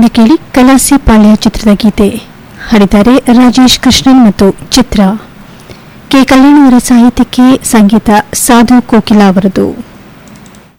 ಇನ್ನು ಕೇಳಿ ಕಲಾಸಿ ಪಾಳ್ಯ ಚಿತ್ರದ ಗೀತೆ ಹಾಡಿದ್ದಾರೆ ರಾಜೇಶ್ ಕೃಷ್ಣನ್ ಮತ್ತು ಚಿತ್ರ. ಕೆ ಕಲ್ಯಾಣ್ ಅವರ ಸಾಹಿತ್ಯಕ್ಕೆ ಸಂಗೀತ ಸಾಧು ಕೋಕಿಲಾ ಅವರದು.